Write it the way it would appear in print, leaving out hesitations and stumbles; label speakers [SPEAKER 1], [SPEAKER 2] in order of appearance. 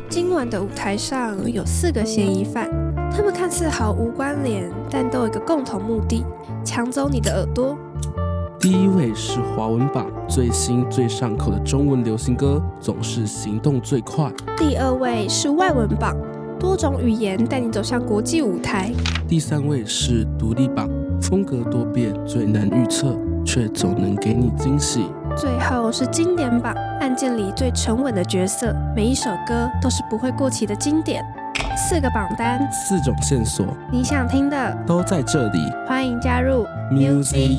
[SPEAKER 1] 今晚的舞台上有4个嫌疑犯，他们看似毫无关联，但都有一个共同目的：抢走你的耳朵。
[SPEAKER 2] 第一位是华文榜最新最上口的中文流行歌，总是行动最快。
[SPEAKER 1] 第2位是外文榜，多种语言带你走向国际舞台。
[SPEAKER 2] 第3位是独立榜，风格多变，最难预测，却总能给你惊喜。
[SPEAKER 1] 最后是经典榜，案件里最沉稳的角色，每一首歌都是不会过期的经典。4个榜单，
[SPEAKER 2] 4种线索，
[SPEAKER 1] 你想听的
[SPEAKER 2] 都在这里。
[SPEAKER 1] 欢迎加入
[SPEAKER 2] Music